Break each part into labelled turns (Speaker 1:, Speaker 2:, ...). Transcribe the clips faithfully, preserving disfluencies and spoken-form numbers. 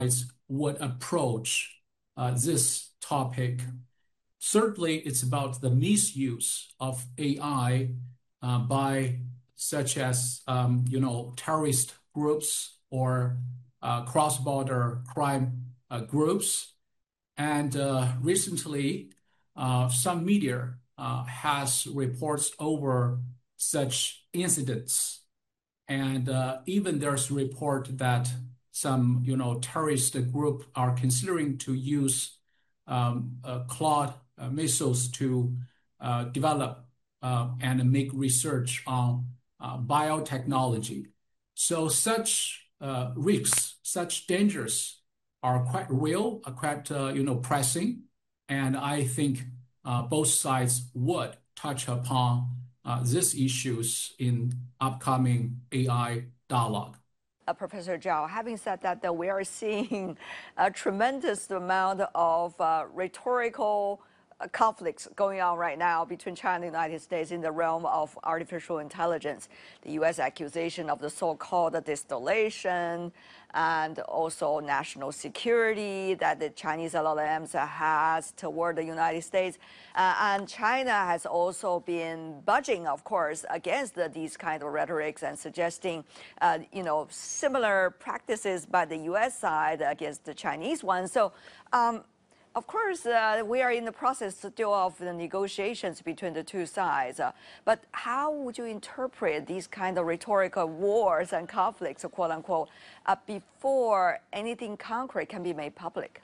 Speaker 1: would approach uh, this topic. Certainly, it's about the misuse of A I uh, by such as um, you know terrorist groups or uh, cross-border crime uh, groups. And uh, recently, uh, some media uh, has reports over such incidents. And uh, even there's report that some, you know, terrorist group are considering to use um, uh, Claude uh, missiles to uh, develop uh, and make research on uh, biotechnology. So such uh, risks, such dangers are quite real, are quite uh, you know pressing, and I think uh, both sides would touch upon uh, these issues in upcoming A I dialogue.
Speaker 2: Uh, Professor Zhao, having said that, that we are seeing a tremendous amount of uh, rhetorical uh, conflicts going on right now between China and the United States in the realm of artificial intelligence. The U S accusation of the so-called distillation and also national security that the Chinese L L Ms has toward the United States. Uh, and China has also been budging, of course, against the, these kind of rhetorics and suggesting, uh, you know, similar practices by the U S side against the Chinese ones. So, um, of course, uh, we are in the process still of the negotiations between the two sides. Uh, but how would you interpret these kind of rhetorical wars and conflicts, quote unquote, uh, before anything concrete can be made public?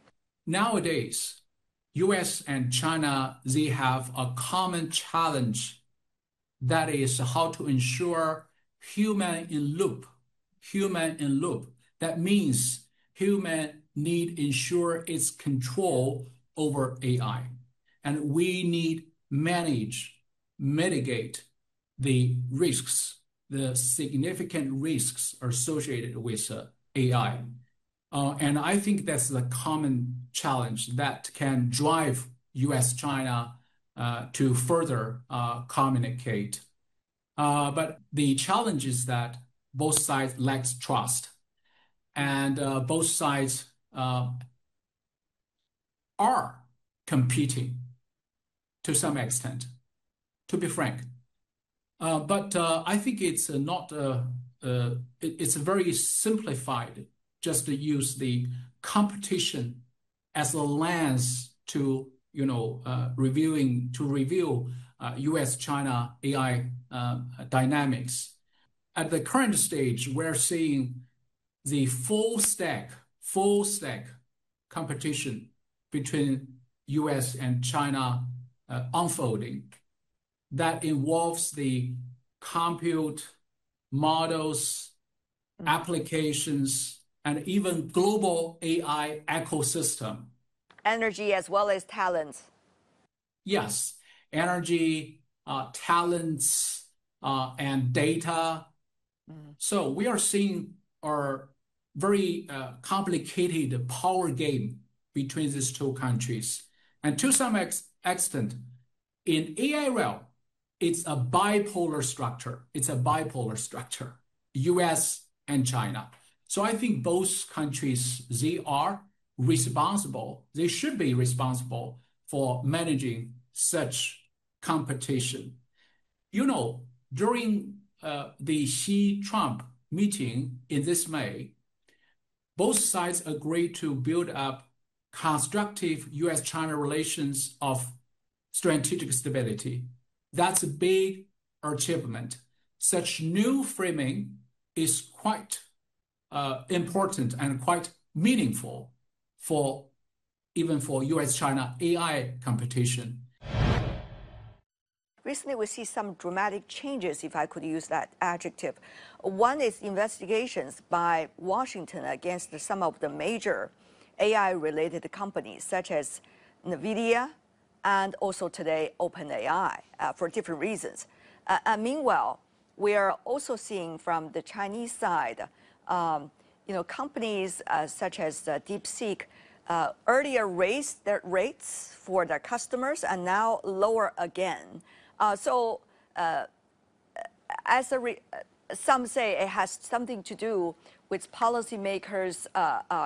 Speaker 1: Nowadays, U S and China, they have a common challenge. That is how to ensure human in loop. Human in loop. That means human need ensure its control over A I. And we need manage, mitigate the risks, the significant risks associated with uh, A I. Uh, and I think that's the common challenge that can drive U S China uh, to further uh, communicate. Uh, but the challenge is that both sides lack trust, and uh, both sides uh, are competing to some extent, to be frank. Uh, but uh, I think it's not, uh, uh, it, it's very simplified just to use the competition as a lens to, you know, uh, reviewing, to review uh, U S China A I uh, dynamics. At the current stage, we're seeing the full stack, full stack competition between U S and China uh, unfolding that involves the compute, models, applications, and even global A I ecosystem.
Speaker 2: Energy as well as talents.
Speaker 1: Yes, energy, uh, talents, uh, and data. Mm. So we are seeing a very uh, complicated power game between these two countries. And to some ex extent, in A I realm, it's a bipolar structure. It's a bipolar structure, U S and China. So I think both countries, they are responsible, they should be responsible for managing such competition. You know, during uh, the Xi-Trump meeting in this May, both sides agreed to build up constructive U S China relations of strategic stability. That's a big achievement. Such new framing is quite uh, important and quite meaningful for even for U S China A I competition.
Speaker 2: Recently, we see some dramatic changes, if I could use that adjective. One is investigations by Washington against some of the major A I-related companies, such as NVIDIA and also today OpenAI, uh, for different reasons. Uh, and meanwhile, we are also seeing from the Chinese side, um, you know, companies uh, such as uh, DeepSeek uh, earlier raised their rates for their customers and now lower again. Uh, so, uh, as a re some say it has something to do with policymakers' uh, uh,